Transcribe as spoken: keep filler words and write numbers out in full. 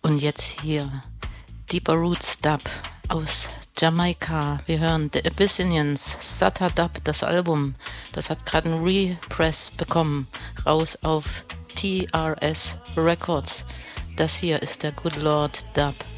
Und jetzt hier Deeper Roots Dub aus Jamaika. Wir hören The Abyssinians, Sata Dub, das Album. Das hat gerade einen Repress bekommen, raus auf T R S Records. Das hier ist der Good Lord Dub.